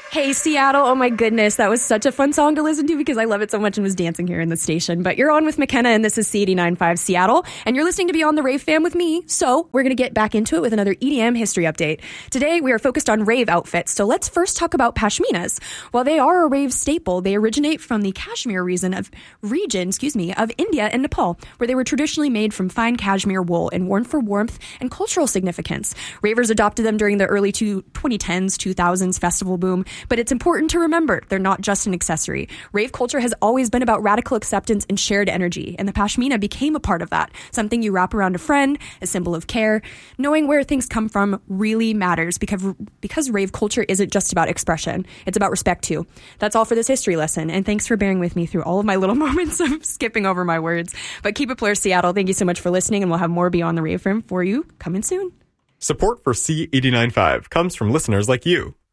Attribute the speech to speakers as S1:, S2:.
S1: Hey, Seattle. Oh, my goodness. That was such a fun song to listen to because I love it so much and was dancing here in the station. But you're on with McKenna, and this is C89.5 Seattle. And you're listening to Beyond the Rave Fam with me. So we're going to get back into it with another EDM history update. Today, we are focused on rave outfits. So let's first talk about pashminas. While they are a rave staple, they originate from the Kashmir region of India and Nepal, where they were traditionally made from fine cashmere wool and worn for warmth and cultural significance. Ravers adopted them during the early 2010s, 2000s festival boom. But it's important to remember, they're not just an accessory. Rave culture has always been about radical acceptance and shared energy, and the pashmina became a part of that, something you wrap around a friend, a symbol of care. Knowing where things come from really matters because rave culture isn't just about expression. It's about respect, too. That's all for this history lesson, and thanks for bearing with me through all of my little moments of skipping over my words. But keep it pure, Seattle. Thank you so much for listening, and we'll have more Beyond the Rave Fam for you coming soon.
S2: Support for C89.5 comes from listeners like you.